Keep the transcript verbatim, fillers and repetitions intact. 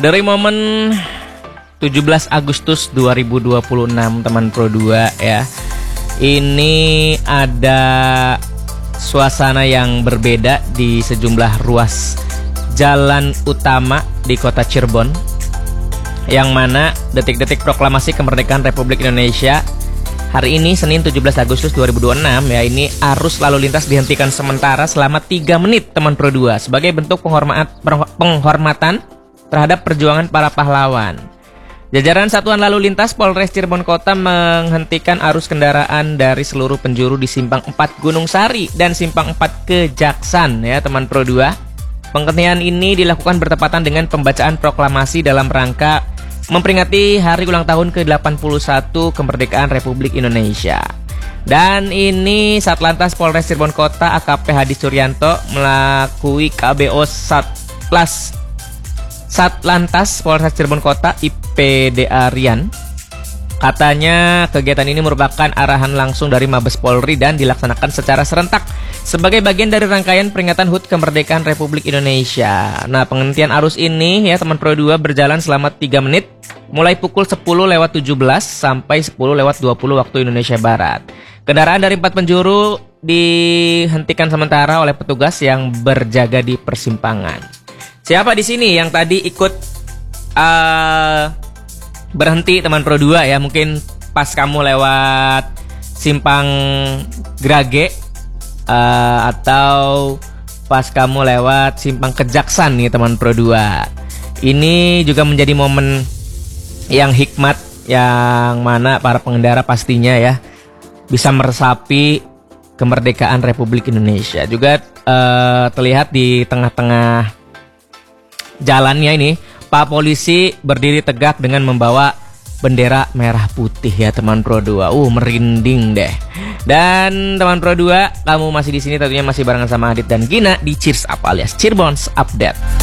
Dari momen tujuh belas Agustus dua ribu dua puluh enam teman Pro dua ya, ini ada suasana yang berbeda di sejumlah ruas jalan utama di kota Cirebon, yang mana detik-detik proklamasi kemerdekaan Republik Indonesia hari ini Senin tujuh belas Agustus dua ribu dua puluh enam ya, ini arus lalu lintas dihentikan sementara selama tiga menit teman Pro dua sebagai bentuk penghormat, penghormatan terhadap perjuangan para pahlawan. Jajaran Satuan Lalu Lintas Polres Cirebon Kota menghentikan arus kendaraan dari seluruh penjuru di Simpang empat Gunung Sari dan Simpang empat Kejaksan ya teman Pro dua. Penghentian ini dilakukan bertepatan dengan pembacaan proklamasi dalam rangka memperingati hari ulang tahun ke delapan puluh satu kemerdekaan Republik Indonesia. Dan ini Satlantas Polres Cirebon Kota A K P Hadi Suryanto melalui K B O Satlas Satlantas Polres Cirebon Kota I P D A Rian, katanya kegiatan ini merupakan arahan langsung dari Mabes Polri dan dilaksanakan secara serentak sebagai bagian dari rangkaian peringatan H U T Kemerdekaan Republik Indonesia. Nah, penghentian arus ini ya teman Pro dua berjalan selama tiga menit mulai pukul sepuluh lewat tujuh belas sampai sepuluh lewat dua puluh waktu Indonesia Barat. Kendaraan dari empat penjuru dihentikan sementara oleh petugas yang berjaga di persimpangan. Siapa di sini yang tadi ikut uh, berhenti teman Pro dua ya? Mungkin pas kamu lewat Simpang Grage uh, atau pas kamu lewat Simpang Kejaksan nih teman Pro dua. Ini juga menjadi momen yang hikmat yang mana para pengendara pastinya ya bisa meresapi kemerdekaan Republik Indonesia. Juga uh, terlihat di tengah-tengah jalannya ini Pak Polisi berdiri tegak dengan membawa bendera merah putih ya teman Pro dua. Uh merinding deh. Dan teman Pro dua, kamu masih di sini tentunya masih barengan sama Adit dan Gina di Cheers Up alias Cirebons Update.